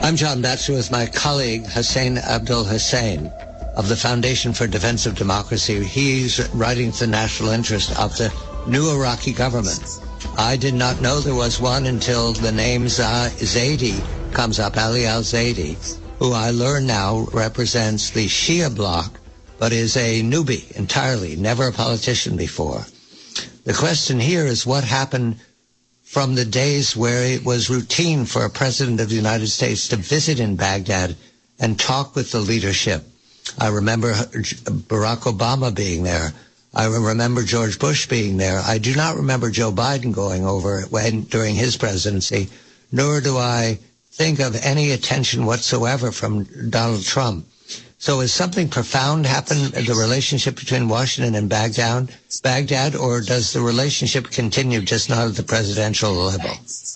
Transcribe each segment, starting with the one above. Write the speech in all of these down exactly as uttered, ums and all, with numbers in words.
I'm John Batchelor with my colleague Hussein Abdul Hussein of the Foundation for Defense of Democracy. He's writing to the national interest of the new Iraqi government. I did not know there was one until the name Zaidi comes up, Ali al-Zaidi, who I learn now represents the Shia bloc, but is a newbie entirely, never a politician before. The question here is what happened from the days where it was routine for a president of the United States to visit in Baghdad and talk with the leadership. I remember Barack Obama being there. I remember George Bush being there. I do not remember Joe Biden going over when, during his presidency, nor do I think of any attention whatsoever from Donald Trump. So has something profound happened in the relationship between Washington and Baghdad, Baghdad, or does the relationship continue just not at the presidential level?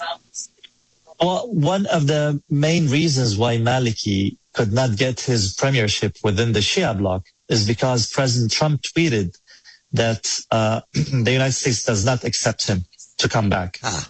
Well, one of the main reasons why Maliki could not get his premiership within the Shia bloc is because President Trump tweeted that uh, the United States does not accept him to come back. Ah.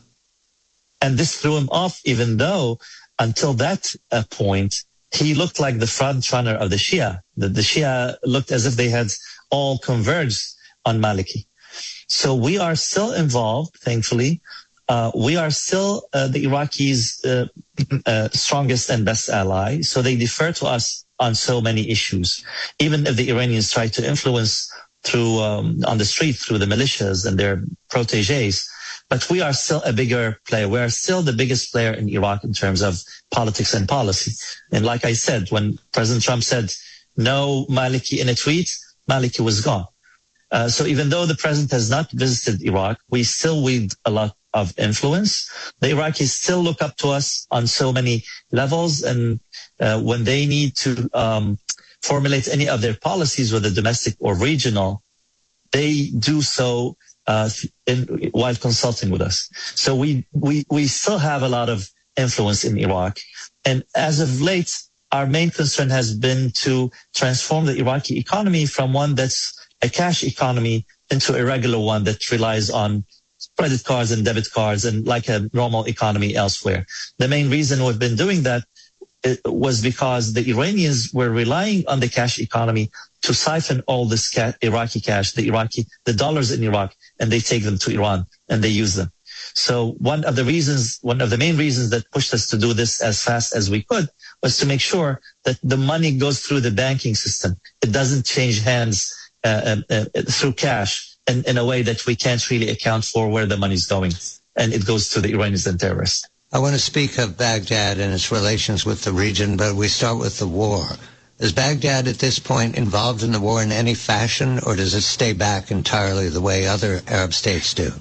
And this threw him off, even though until that uh, point, he looked like the front runner of the Shia. The, the Shia looked as if they had all converged on Maliki. So we are still involved, thankfully. Uh, we are still uh, the Iraqis' uh, uh, strongest and best ally. So they defer to us on so many issues. Even if the Iranians try to influence through um, on the street through the militias and their proteges, but we are still a bigger player. We are still the biggest player in Iraq in terms of politics and policy. And like I said, when President Trump said no Maliki in a tweet, Maliki was gone. Uh, so even though the president has not visited Iraq, we still wield a lot of influence. The Iraqis still look up to us on so many levels. And uh, when they need to um, formulate any of their policies, whether domestic or regional, they do so Uh, in, while consulting with us. So we, we, we still have a lot of influence in Iraq. And as of late, our main concern has been to transform the Iraqi economy from one that's a cash economy into a regular one that relies on credit cards and debit cards and like a normal economy elsewhere. The main reason we've been doing that was because the Iranians were relying on the cash economy to siphon all this ca- Iraqi cash, the Iraqi, the dollars in Iraq, and they take them to Iran and they use them. So one of the reasons, one of the main reasons that pushed us to do this as fast as we could was to make sure that the money goes through the banking system. It doesn't change hands uh, uh, through cash in, in a way that we can't really account for where the money's going. And it goes to the Iranians and terrorists. I want to speak of Baghdad and its relations with the region, but we start with the war. Is Baghdad at this point involved in the war in any fashion, or does it stay back entirely the way other Arab states do?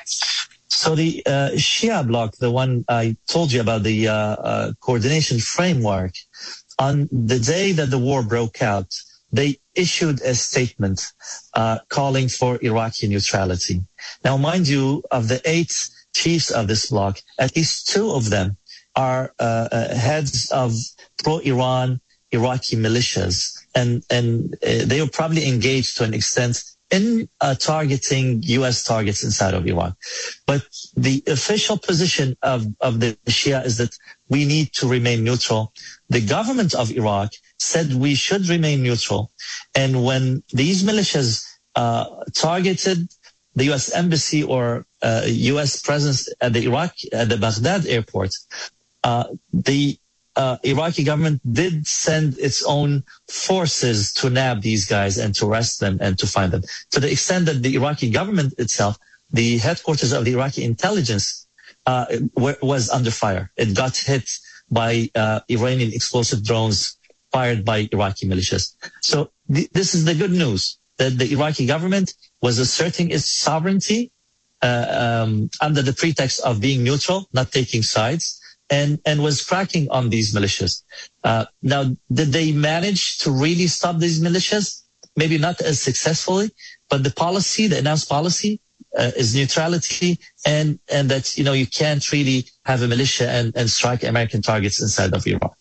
So the uh, Shia bloc, the one I told you about, the uh, uh, coordination framework, on the day that the war broke out, they issued a statement uh, calling for Iraqi neutrality. Now, mind you, of the eight chiefs of this bloc, at least two of them are uh, uh, heads of pro-Iran Iraqi militias, and and uh, they were probably engaged to an extent in uh, targeting U S targets inside of Iraq. But the official position of, of the Shia is that we need to remain neutral. The government of Iraq said we should remain neutral. And when these militias uh, targeted the U S embassy or uh, U S presence at the Iraq, at the Baghdad airport, uh, the Uh, Iraqi government did send its own forces to nab these guys and to arrest them and to find them. To the extent that the Iraqi government itself, the headquarters of the Iraqi intelligence, uh, was under fire. It got hit by uh, Iranian explosive drones fired by Iraqi militias. So th- this is the good news, that the Iraqi government was asserting its sovereignty uh, um, under the pretext of being neutral, not taking sides, and, and was cracking on these militias. Uh, now, did they manage to really stop these militias? Maybe not as successfully, but the policy, the announced policy, uh, is neutrality, and, and that, you know, you can't really have a militia and, and strike American targets inside of Iraq.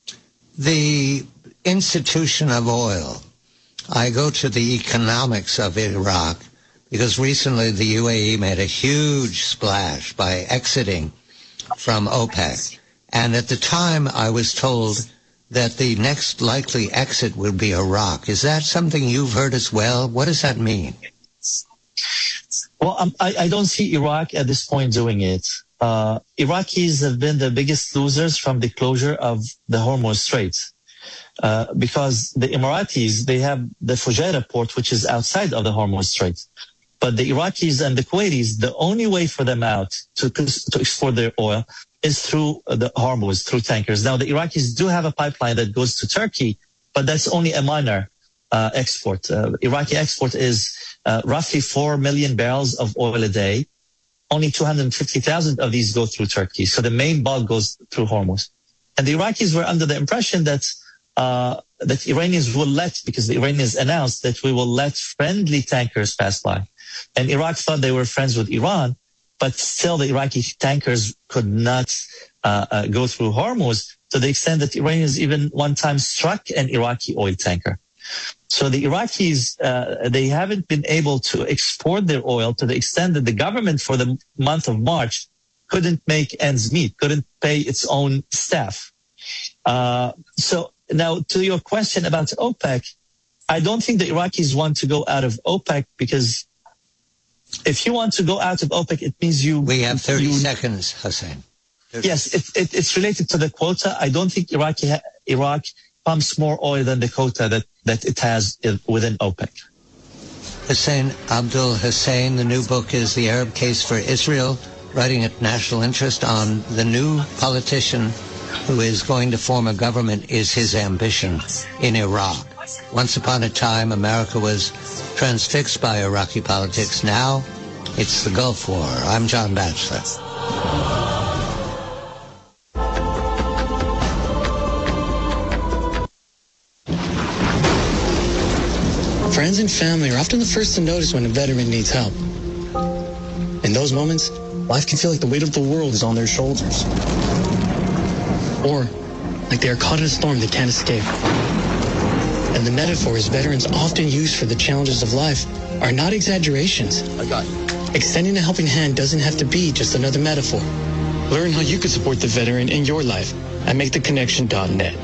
The institution of oil. I go to the economics of Iraq because recently the U A E made a huge splash by exiting from OPEC. And at the time, I was told that the next likely exit would be Iraq. Is that something you've heard as well? What does that mean? Well, um, I, I don't see Iraq at this point doing it. Uh, Iraqis have been the biggest losers from the closure of the Hormuz Strait. Uh, because the Emiratis, they have the Fujairah port, which is outside of the Hormuz Strait. But the Iraqis and the Kuwaitis, the only way for them out to, to export their oil is through the Hormuz, through tankers. Now, the Iraqis do have a pipeline that goes to Turkey, but that's only a minor uh, export. Uh, Iraqi export is uh, roughly four million barrels of oil a day. Only two hundred fifty thousand of these go through Turkey. So the main bulk goes through Hormuz. And the Iraqis were under the impression that uh, that Iranians will let, because the Iranians announced that we will let friendly tankers pass by. And Iraq thought they were friends with Iran, but still the Iraqi tankers could not uh, uh, go through Hormuz to the extent that Iranians even one time struck an Iraqi oil tanker. So the Iraqis, uh, they haven't been able to export their oil to the extent that the government for the month of March couldn't make ends meet, couldn't pay its own staff. Uh, so now to your question about OPEC, I don't think the Iraqis want to go out of OPEC, because if you want to go out of OPEC, it means you... We have thirty you, seconds, Hussein. thirty Yes, it, it, it's related to the quota. I don't think Iraqi, Iraq pumps more oil than the quota that, that it has within OPEC. Hussein Abdul Hussein, the new book is The Arab Case for Israel, writing at National Interest on the new politician who is going to form a government is his ambition in Iraq. Once upon a time, America was transfixed by Iraqi politics. Now, it's the Gulf War. I'm John Batchelor. Friends and family are often the first to notice when a veteran needs help. In those moments, life can feel like the weight of the world is on their shoulders. Or like they are caught in a storm they can't escape. And the metaphors veterans often use for the challenges of life are not exaggerations. I got you. Extending a helping hand doesn't have to be just another metaphor. Learn how you can support the veteran in your life at make the connection dot net.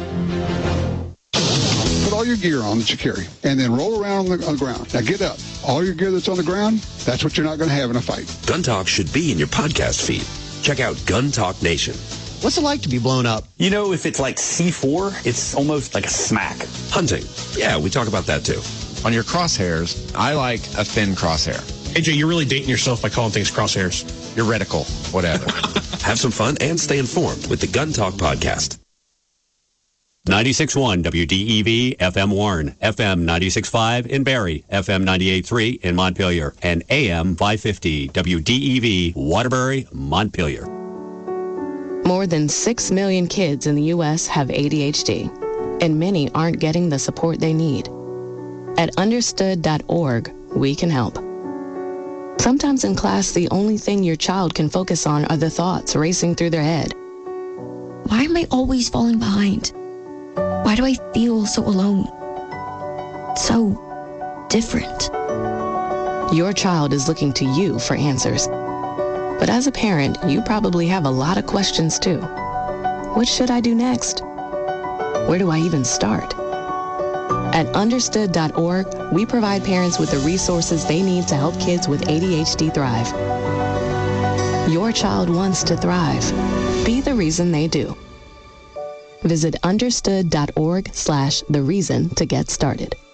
Put all your gear on that you carry, and then roll around on the, on the ground. Now get up. All your gear that's on the ground, that's what you're not going to have in a fight. Gun Talk should be in your podcast feed. Check out Gun Talk Nation. What's it like to be blown up? You know, if it's like C four, it's almost like a smack. Hunting. Yeah, we talk about that too. On your crosshairs, I like a thin crosshair. A J, you're really dating yourself by calling things crosshairs. Your reticle, whatever. Have some fun and stay informed with the Gun Talk podcast. ninety-six point one W D E V F M Warren, F M ninety-six point five in Barrie, F M ninety-eight point three in Montpelier, and A M five fifty W D E V Waterbury, Montpelier. More than six million kids in the U S have A D H D, and many aren't getting the support they need. At understood dot org, we can help. Sometimes in class, the only thing your child can focus on are the thoughts racing through their head. Why am I always falling behind? Why do I feel so alone? So different. Your child is looking to you for answers. But as a parent, you probably have a lot of questions too. What should I do next? Where do I even start? At understood dot org, we provide parents with the resources they need to help kids with A D H D thrive. Your child wants to thrive. Be the reason they do. Visit understood dot org slash the reason to get started.